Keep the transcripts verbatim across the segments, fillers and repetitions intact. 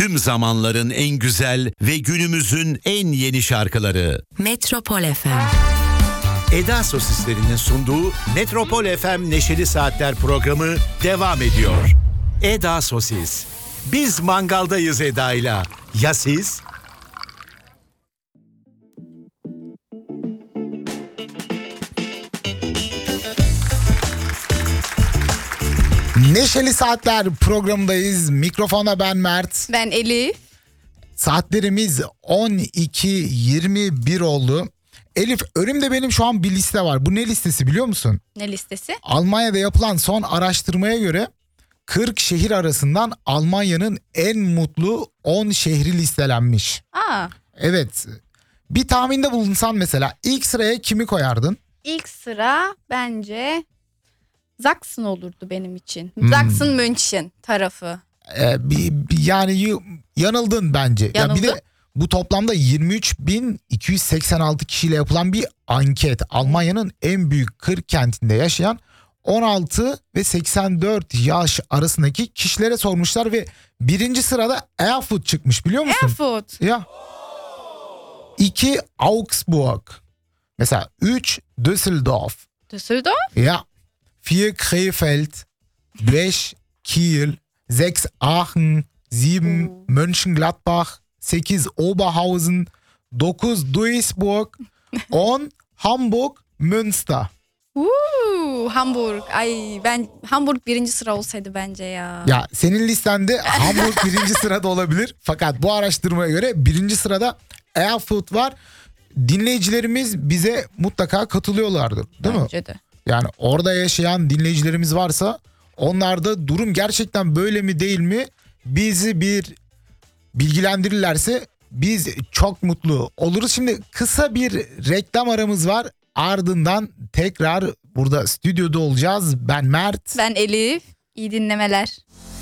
Tüm zamanların en güzel ve günümüzün en yeni şarkıları. Metropol F M. Eda Sosislerinin sunduğu Metropol F M Neşeli Saatler programı devam ediyor. Eda Sosis. Biz mangaldayız Eda'yla. Ya siz? Neşeli Saatler programındayız. Mikrofona ben Mert. Ben Elif. Saatlerimiz on iki yirmi bir oldu. Elif, önümde benim şu an bir liste var. Bu ne listesi biliyor musun? Ne listesi? Almanya'da yapılan son araştırmaya göre kırk şehir arasından Almanya'nın en mutlu on şehri listelenmiş. Aa. Evet. Bir tahminde bulunsan mesela ilk sıraya kimi koyardın? İlk sıra bence Sachsen olurdu benim için. Hmm. Sachsen München tarafı. Ee, bir, bir- yani y- yanıldın bence. Ya bir Yanıldım. de bu toplamda yirmi üç bin iki yüz seksen altı kişiyle yapılan bir anket. Almanya'nın en büyük kırk kentinde yaşayan on altı ve seksen dört yaş arasındaki kişilere sormuşlar ve birinci sırada Erfurt çıkmış, biliyor musun? Erfurt. Ya. iki Augsburg. Mesela üç Düsseldorf. Düsseldorf. Ja. vier Krefeld, beş Kiel, sechs Aachen, sieben Mönchengladbach, sekiz Oberhausen, dokuz Duisburg, on Hamburg, Münster. Uuu, Hamburg. Ay ben Hamburg birinci sıra olsaydı bence ya. Ya senin listende Hamburg birinci sırada olabilir. Fakat bu araştırmaya göre birinci sırada Erfurt var. Dinleyicilerimiz bize mutlaka katılıyorlardır, değil mi? Bence de. Yani orada yaşayan dinleyicilerimiz varsa onlarda durum gerçekten böyle mi değil mi bizi bir bilgilendirirlerse biz çok mutlu oluruz. Şimdi kısa bir reklam aramız var, ardından tekrar burada stüdyoda olacağız. Ben Mert. Ben Elif. İyi dinlemeler.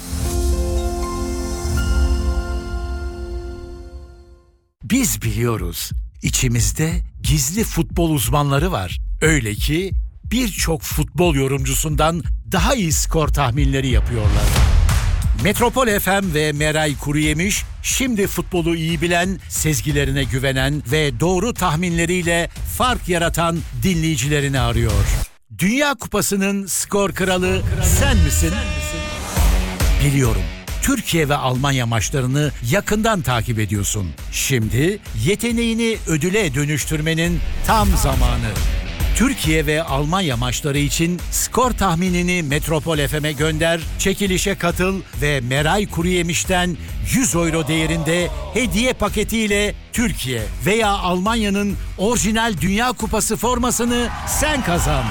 Biz biliyoruz. İçimizde gizli futbol uzmanları var. Öyle ki birçok futbol yorumcusundan daha iyi skor tahminleri yapıyorlar. Metropol F M ve Meray Kuruyemiş şimdi futbolu iyi bilen, sezgilerine güvenen ve doğru tahminleriyle fark yaratan dinleyicilerini arıyor. Dünya Kupası'nın skor kralı sen misin? Biliyorum. Türkiye ve Almanya maçlarını yakından takip ediyorsun. Şimdi yeteneğini ödüle dönüştürmenin tam zamanı. Türkiye ve Almanya maçları için skor tahminini Metropol F M'e gönder, çekilişe katıl ve Meray Kuruyemiş'ten yüz euro değerinde hediye paketiyle Türkiye veya Almanya'nın orijinal Dünya Kupası formasını sen kazan.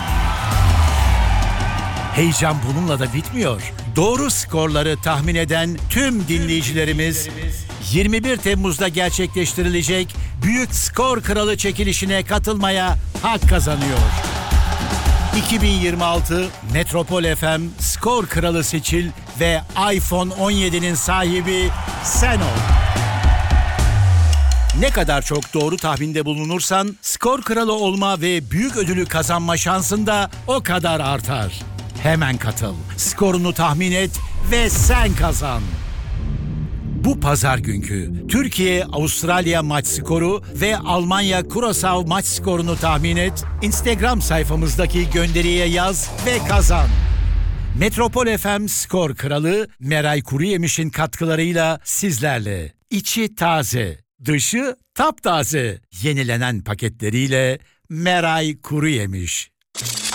Heyecan bununla da bitmiyor. Doğru skorları tahmin eden tüm dinleyicilerimiz yirmi bir Temmuz'da gerçekleştirilecek Büyük Skor Kralı çekilişine katılmaya hak kazanıyor. iki bin yirmi altı Metropol F M Skor Kralı seçil ve iPhone on yedi'nin sahibi sen ol. Ne kadar çok doğru tahminde bulunursan skor kralı olma ve büyük ödülü kazanma şansın da o kadar artar. Hemen katıl, skorunu tahmin et ve sen kazan. Bu pazar günkü Türkiye-Avustralya maç skoru ve Almanya-Curaçao maç skorunu tahmin et, Instagram sayfamızdaki gönderiye yaz ve kazan. Metropol F M Skor Kralı Meray Kuruyemiş'in katkılarıyla sizlerle. İçi taze, dışı taptaze, yenilenen paketleriyle Meray Kuruyemiş.